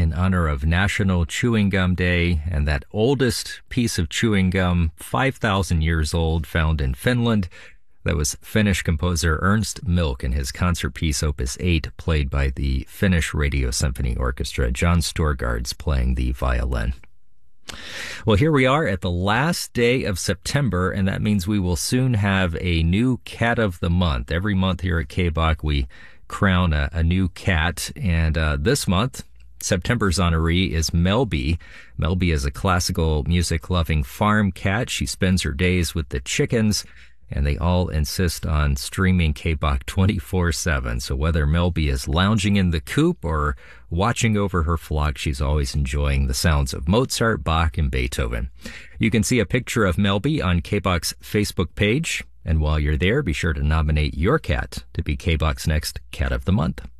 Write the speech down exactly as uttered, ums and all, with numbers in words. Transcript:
in honor of National Chewing Gum Day, and that oldest piece of chewing gum, five thousand years old, found in Finland. That was Finnish composer Ernst Milk and his concert piece Opus eight, played by the Finnish Radio Symphony Orchestra. John Storgard's playing the violin. Well, here we are at the last day of September, and that means we will soon have a new Cat of the Month. Every month here at K B O C, we crown a, a new cat, and uh, this month, September's honoree is Melby. Melby is a classical music-loving farm cat. She spends her days with the chickens, and they all insist on streaming K B O C twenty-four seven. So whether Melby is lounging in the coop or watching over her flock, she's always enjoying the sounds of Mozart, Bach, and Beethoven. You can see a picture of Melby on K B O C's Facebook page. And while you're there, be sure to nominate your cat to be K B O C's next Cat of the Month.